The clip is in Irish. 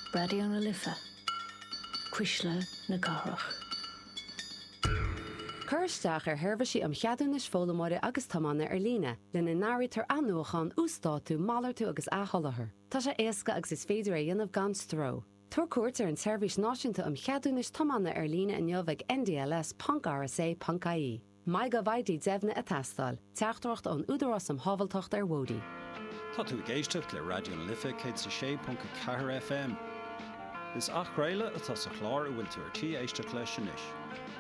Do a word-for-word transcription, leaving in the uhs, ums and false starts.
Radio na Lifa. Cuisle na Garach. Cursteach ar hervasi am cheadúnis fólamóide agus tamanna ar líne, lena nári tar anúchan ústátú málartú agus áhallathair. Tá sé éasca agus is féidir a dhéanamh gan stró. Tuair cuairt ar an seirbhís náisiúnta am cheadúnis tamanna ar líne in neamh N D L S dot R S A dot I E. Mai go bhaidí deimhne a tastal, teachtacht an údarás am havaltocht ar Wodi. Tá tú géisteach le Radio na Lifa cé sa sé punt ceathair F M. Is ach réile atá sa chlár a bhfuil tú ar tí éisteach leis sin is.